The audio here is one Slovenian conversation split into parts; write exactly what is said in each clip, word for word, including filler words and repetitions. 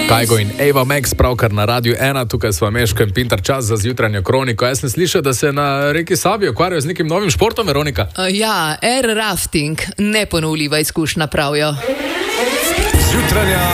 Kajgo in Eva Max, pravkar na Radiu ena, tukaj smo Meško in Pintar, čas za zjutranjo kroniko. Jaz sem slišal, da se na reki Savi ukvarjajo z nekim novim športom, Veronika. Uh, ja, air rafting, neponovljiva izkušnja, pravijo. Zjutranja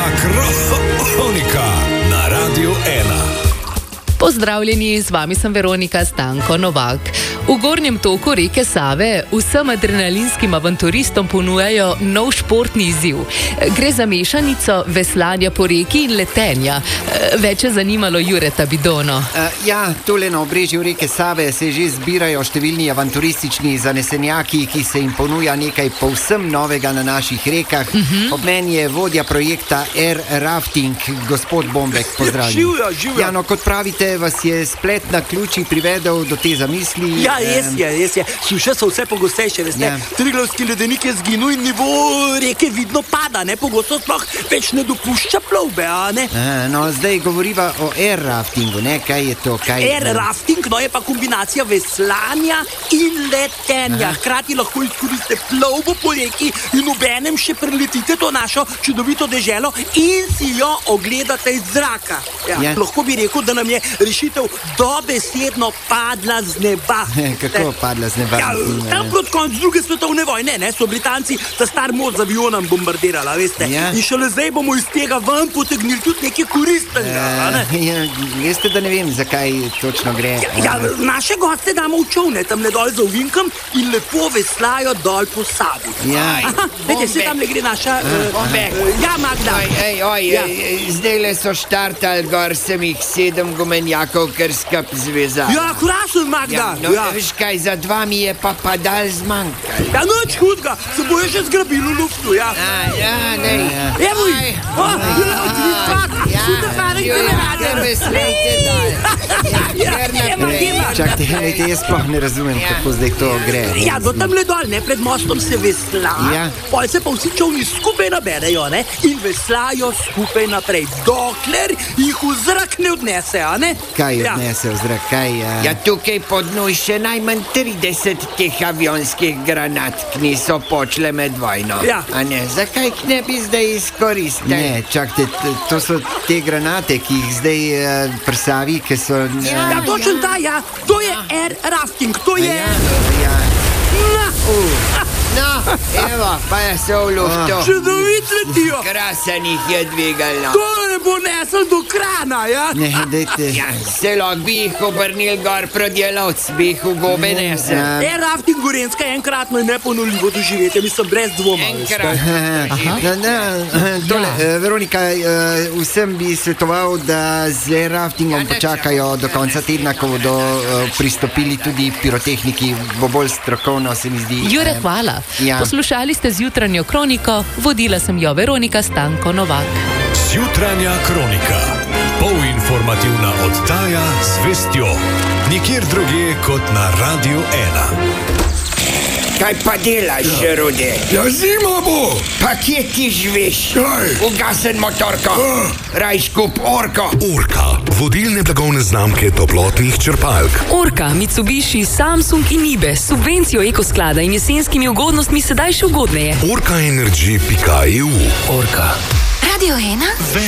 kronika na Radiu ena. Pozdravljeni, z vami sem Veronika Stanko Novak. V gornjem toku reke Save vsem adrenalinskim avanturistom ponujajo nov športni izziv. Gre za mešanico veslanja po reki in letenja. Več je zanimalo Jureta Bidono. Uh, ja, tole na obrežju reke Save se že zbirajo številni avanturistični zanesenjaki, ki se jim ponuja nekaj povsem novega na naših rekah. Uh-huh. Ob meni je vodja projekta Air Rafting, gospod Bombek, pozdravljen. Živjo, živjo. Ja, no, kot pravite, vas je splet na ključi privedel do te zamisli. Ja, res je, res je. Suše so vse pogostejše, veste. Ja. Triglavski ledenik je zginil in nivo reke vidno pada, ne? Pogosto sploh več ne dopušča plovbe, a ne? A, no, zdaj govoriva o air raftingu, ne? Kaj je to? Kaj Air rafting, no, je pa kombinacija veslanja in letenja. Aha. Hkrati lahko izkoristite plovbo po reki in obenem še preletite to našo čudovito deželo in si jo ogledate iz zraka. Ja, Ja. lahko bi rekel, da nam je rešitev dobesedno padla z neba. Kako padla z neba? Ja, tam proti koncu druge svetovne vojne, ne, so Britanci ta star most z avionom bombardirala, veste. Ja. In šele zdaj bomo iz tega ven potegnili tudi nekaj koristnega, a ne? Ja, veste, da ne vem, zakaj točno gre. Ja, ja, naše goste damo v čovne, tam le dol za ovinkom in lepo veslajo dol po Savi. Ja. Aha, vete, se tam le gre naša... Uh, uh, ja, Magda. Oj, ej, oj, Ja. ej, zdaj le so štartali gor, sem jih sedem gumenjakov, ker skup zveza. Ja, krasen, Magda. Ja, no, Ja. veš kaj, za dva mi je pa padal zmanjkal. Ja, noč hudga, se bojo še zgrabili v luftu, ja. A, ja, ne. Evo jih. Aj, O, aj, ja, odlično. ja, Super, Marek, ja, kamerader. ja, veslejte dol. Ja, kar Ema, naprej. Ema. Čakajte, lejte, jaz sploh ne razumem, Ja. kako zdaj to gre. Ja, do tam le dol, ne, pred mostom se vesla, Ja. pol se pa vsi čovni skupaj naberejo, ne, in veslajo skupaj naprej, dokler jih v zrak ne odnese, a ne? Kaj Ja. odnese v zrak, kaj... Uh... Ja, tukaj pod noj še najmanj trideset teh avionskih granat, ki niso počle med vojno. Ja. A ne, zakaj jih ne bi zdaj izkoristili? Ne, čakajte, t- to so te granate, ki jih zdaj uh, prsavi, ki so... Uh, Ja, točno ta, ja, to je air rafting, to je... ja, ja. Na, No, evo, pa je se v luftu. čudovit letijo, Krasen jih je dvigal. No. to ne bo nesel do krana, ja? Ne, dajte... Ja, se lahko bi jih obrnili gor proti lovc, bi jih v gobe nesel. Ja. Air rafting Gorenjska je enkratno in neponovljivo doživetje, mislim, brez dvoma. veste. Enkrat. Na, na, tole, ja. Veronika, eh, vsem bi svetoval, da z air raftingom počakajo do konca tedna, ko bodo eh, pristopili tudi pirotehniki, bo bolj strokovno, se mi zdi. Jure, eh, hvala. Ja. Poslušali ste zjutranjo kroniko, vodila sem jo Veronika Stanko Novak. Zjutranja kronika. Polinformativna oddaja z vestjo. Nikjer drugje kot na Radiu ena. Kaj pa delaš, Rude? Ja, zima bo! Pa kje ti živiš? Kaj? Ugasen motorko. Raj skup orko. Urka, vodilne blagovne znamke toplotnih črpalk. Orka, Mitsubishi, Samsung in Nibe s subvencijo ekosklada in jesenskimi ugodnostmi sedaj še ugodneje. Orka Energy pika e u. Orka. Radio ena?